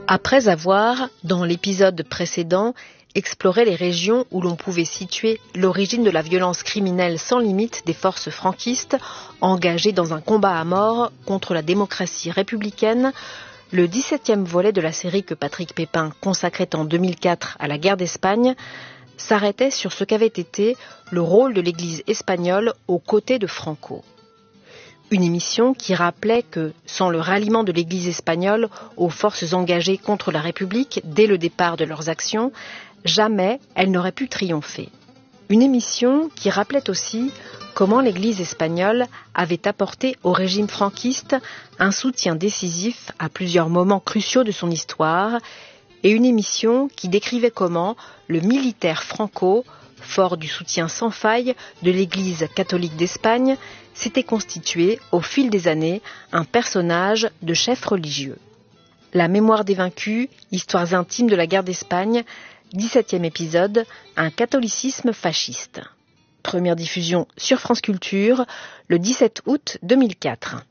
Après avoir, dans l'épisode précédent, exploré les régions où l'on pouvait situer l'origine de la violence criminelle sans limite des forces franquistes engagées dans un combat à mort contre la démocratie républicaine, le 17e volet de la série que Patrick Pépin consacrait en 2004 à la guerre d'Espagne s'arrêtait sur ce qu'avait été le rôle de l'Église espagnole aux côtés de Franco. Une émission qui rappelait que, sans le ralliement de l'Église espagnole aux forces engagées contre la République dès le départ de leurs actions, jamais elle n'aurait pu triompher. Une émission qui rappelait aussi comment l'Église espagnole avait apporté au régime franquiste un soutien décisif à plusieurs moments cruciaux de son histoire, et une émission qui décrivait comment le militaire Franco, fort du soutien sans faille de l'Église catholique d'Espagne, s'était constitué, au fil des années, un personnage de chef religieux. La mémoire des vaincus, histoires intimes de la guerre d'Espagne, 17e épisode, un catholicisme fasciste. Première diffusion sur France Culture, le 17 août 2004.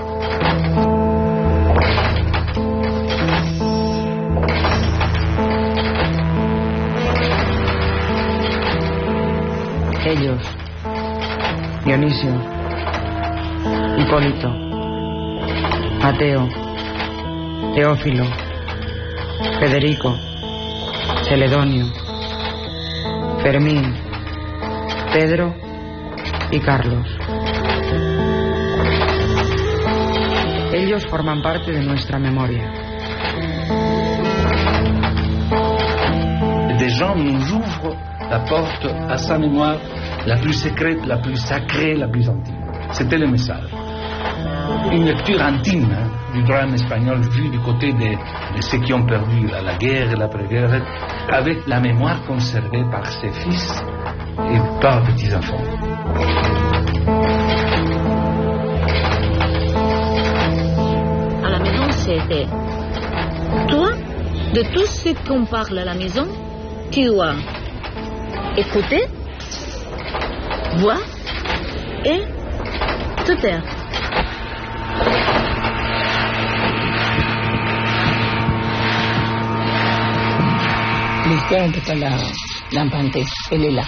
Ellos, Dionisio, Hipólito, Mateo, Teófilo, Federico, Celedonio, Fermín, Pedro y Carlos. Ellos forman parte de nuestra memoria. Des gens nous ouvrent la porte à sa mémoire la plus secrète, la plus sacrée, la plus intime. C'était le message. Une lecture intime du drame espagnol vu du côté de ceux qui ont perdu la guerre et l'après-guerre, avec la mémoire conservée par ses fils et par petits-enfants. À la maison, c'était toi, de tout ce qu'on parle à la maison, tu as écouté, voir et te taire. L'histoire, en tout cas, l'a inventée. Elle est là.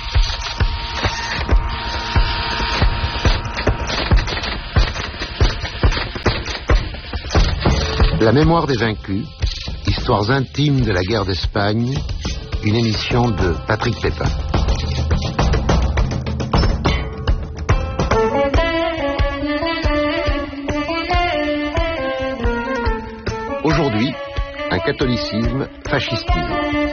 La mémoire des vaincus, histoires intimes de la guerre d'Espagne, une émission de Patrick Pépin. Aujourd'hui, un catholicisme fascistisé.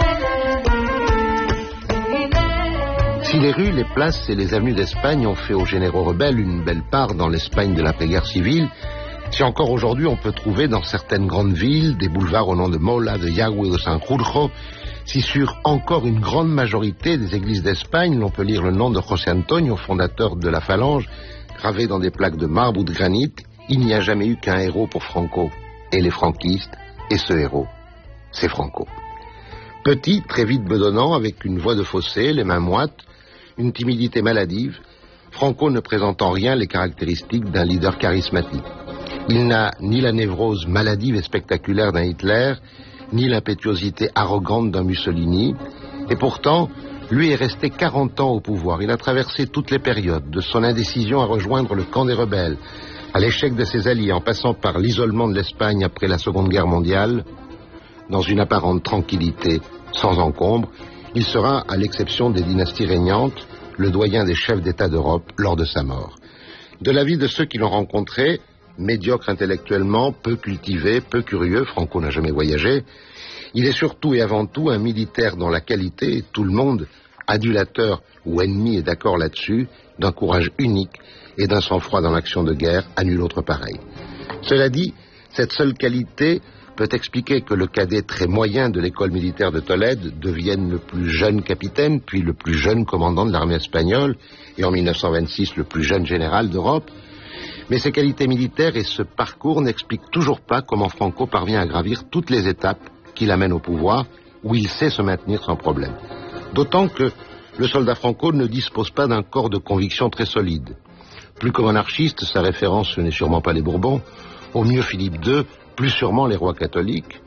Si les rues, les places et les avenues d'Espagne ont fait aux généraux rebelles une belle part dans l'Espagne de l'après-guerre civile, si encore aujourd'hui on peut trouver dans certaines grandes villes des boulevards au nom de Mola, de Yagüe ou de Sanjurjo, si sur encore une grande majorité des églises d'Espagne l'on peut lire le nom de José Antonio, fondateur de la Phalange, gravé dans des plaques de marbre ou de granit, il n'y a jamais eu qu'un héros pour Franco et les franquistes, et ce héros, c'est Franco. Petit, très vite bedonnant, avec une voix de fossé, les mains moites, une timidité maladive, Franco ne présente en rien les caractéristiques d'un leader charismatique. Il n'a ni la névrose maladive et spectaculaire d'un Hitler, ni l'impétuosité arrogante d'un Mussolini, et pourtant, lui est resté 40 ans au pouvoir. Il a traversé toutes les périodes, de son indécision à rejoindre le camp des rebelles, à l'échec de ses alliés, en passant par l'isolement de l'Espagne après la Seconde Guerre mondiale, dans une apparente tranquillité, sans encombre. Il sera, à l'exception des dynasties régnantes, le doyen des chefs d'État d'Europe lors de sa mort. De l'avis de ceux qui l'ont rencontré, médiocre intellectuellement, peu cultivé, peu curieux, Franco n'a jamais voyagé, il est surtout et avant tout un militaire dont la qualité, tout le monde, adulateur ou ennemi est d'accord là-dessus, d'un courage unique et d'un sang-froid dans l'action de guerre à nul autre pareil. Cela dit, cette seule qualité peut expliquer que le cadet très moyen de l'école militaire de Tolède devienne le plus jeune capitaine, puis le plus jeune commandant de l'armée espagnole, et en 1926 le plus jeune général d'Europe. Mais ces qualités militaires et ce parcours n'expliquent toujours pas comment Franco parvient à gravir toutes les étapes qui l'amènent au pouvoir, où il sait se maintenir sans problème. D'autant que le soldat Franco ne dispose pas d'un corps de conviction très solide. Plus que monarchiste, sa référence ce n'est sûrement pas les Bourbons, au mieux Philippe II, plus sûrement les rois catholiques,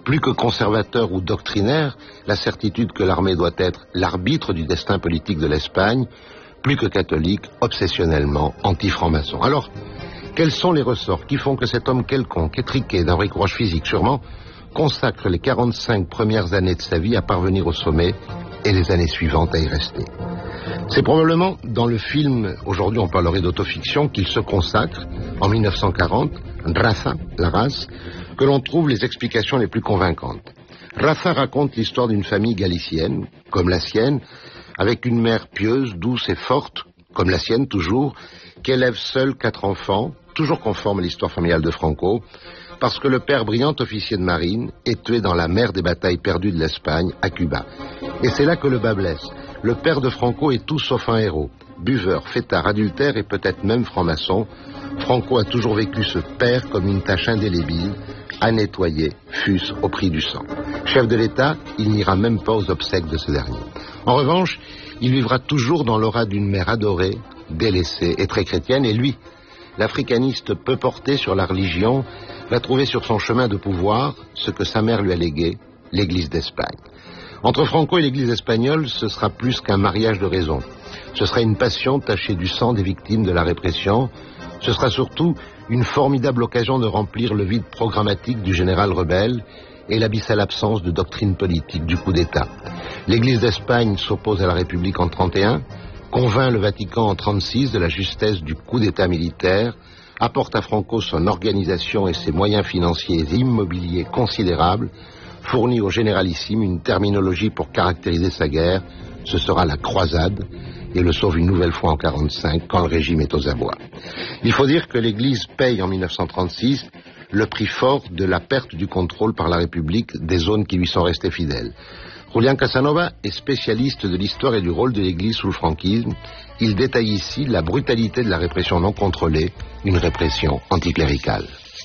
Plus que conservateur ou doctrinaire, la certitude que l'armée doit être l'arbitre du destin politique de l'Espagne, plus que catholique, obsessionnellement anti-franc-maçon. Alors, quels sont les ressorts qui font que cet homme quelconque, étriqué d'un vrai courage physique sûrement, consacre les 45 premières années de sa vie à parvenir au sommet et les années suivantes à y rester? C'est probablement dans le film, aujourd'hui on parlerait d'autofiction, qu'il se consacre, en 1940, Raza, la race, que l'on trouve les explications les plus convaincantes. Raza raconte l'histoire d'une famille galicienne, comme la sienne, avec une mère pieuse, douce et forte, comme la sienne toujours, qui élève seule 4 enfants, toujours conforme à l'histoire familiale de Franco, parce que le père, brillant officier de marine, est tué dans la mer des batailles perdues de l'Espagne, à Cuba. Et c'est là que le bas blesse. Le père de Franco est tout sauf un héros. Buveur, fêtard, adultère et peut-être même franc-maçon, Franco a toujours vécu ce père comme une tâche indélébile, à nettoyer, fût-ce au prix du sang. Chef de l'État, il n'ira même pas aux obsèques de ce dernier. En revanche, il vivra toujours dans l'aura d'une mère adorée, délaissée et très chrétienne, et lui, l'africaniste peu porté sur la religion, va trouver sur son chemin de pouvoir ce que sa mère lui a légué, l'Église d'Espagne. Entre Franco et l'Église espagnole, ce sera plus qu'un mariage de raison. Ce sera une passion tachée du sang des victimes de la répression. Ce sera surtout une formidable occasion de remplir le vide programmatique du général rebelle et l'abyssale absence de doctrine politique du coup d'État. L'Église d'Espagne s'oppose à la République en 1931, convainc le Vatican en 1936 de la justesse du coup d'État militaire, apporte à Franco son organisation et ses moyens financiers et immobiliers considérables, fournit au généralissime une terminologie pour caractériser sa guerre, ce sera la croisade, et le sauve une nouvelle fois en 1945 quand le régime est aux abois. Il faut dire que l'Église paye en 1936 le prix fort de la perte du contrôle par la République des zones qui lui sont restées fidèles. Julián Casanova est spécialiste de l'histoire et du rôle de l'Église sous le franquisme. Il détaille ici la brutalité de la répression non contrôlée, une répression anticléricale.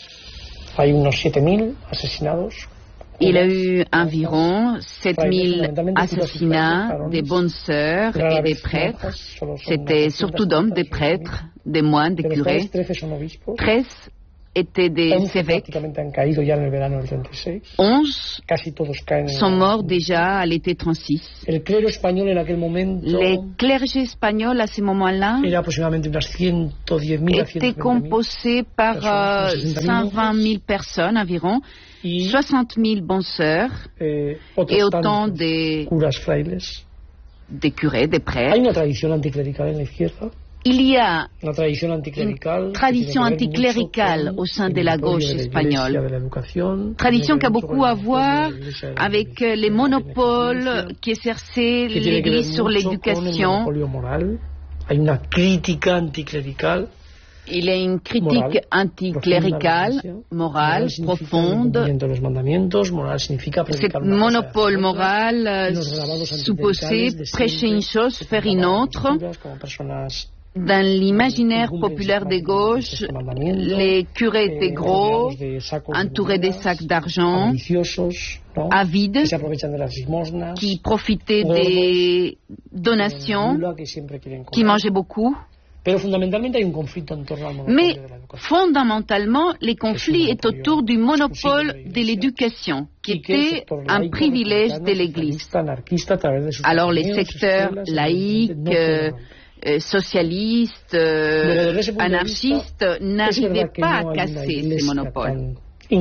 Il a eu environ 7000 assassinats des bonnes sœurs et des prêtres. C'était surtout d'hommes, des prêtres, des moines, des curés. 13 étaient des évêques. 11 sont morts déjà à l'été 36. Les clergés espagnols à ce moment-là étaient composés par 120 000 personnes environ, 60 000 bonnes sœurs et autant des curés, des prêtres. Il y a une tradition anticléricale au sein de la gauche espagnole. Tradition qui a beaucoup à voir avec les monopoles qu'exerçait l'Église sur l'éducation. Il y a une critique anticléricale, morale, profonde. Ce monopole moral supposait prêcher une chose, faire une autre. Dans l'imaginaire populaire des gauches, les curés étaient gros, entourés des sacs d'argent, avides, qui profitaient des donations, qui mangeaient beaucoup. Mais fondamentalement, les conflits est autour du monopole de l'éducation, qui était un privilège de l'Église. Alors les secteurs laïcs, socialistes, anarchistes n'arrivaient pas à casser ces monopoles. Et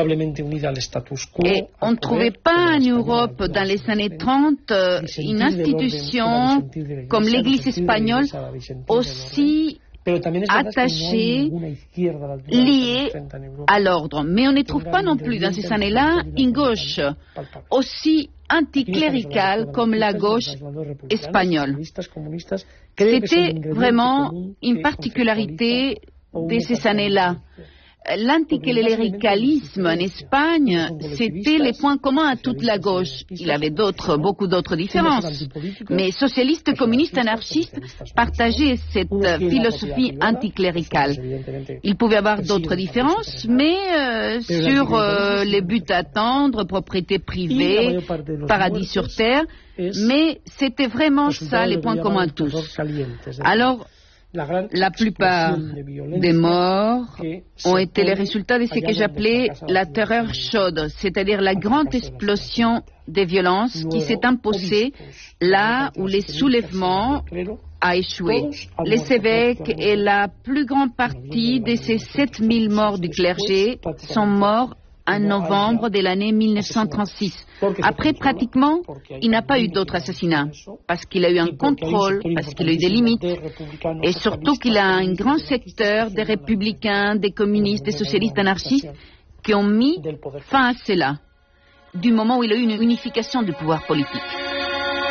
on ne trouvait pas en Europe, dans les années 30, une institution comme l'Église espagnole aussi attachée, liée à l'ordre. Mais on ne trouve pas non plus dans ces années-là une gauche aussi anticléricale comme la gauche espagnole. C'était vraiment une particularité de ces années-là. L'anticléricalisme en Espagne, c'était les points communs à toute la gauche. Il y avait beaucoup d'autres différences. Mais socialistes, communistes, anarchistes partageaient cette philosophie anticléricale. Il pouvait y avoir d'autres différences, mais sur les buts à atteindre, propriété privée, paradis sur terre, mais c'était vraiment ça les points communs à tous. Alors, La plupart des morts ont été les résultats de ce que j'appelais la terreur chaude, c'est-à-dire la grande explosion des violences qui s'est imposée là où les soulèvements a échoué. Les évêques et la plus grande partie de ces 7000 morts du clergé sont morts en novembre de l'année 1936. Après, pratiquement, il n'a pas eu d'autres assassinats, parce qu'il a eu un contrôle, parce qu'il a eu des limites, et surtout qu'il a un grand secteur des républicains, des communistes, des socialistes anarchistes qui ont mis fin à cela, du moment où il a eu une unification du pouvoir politique.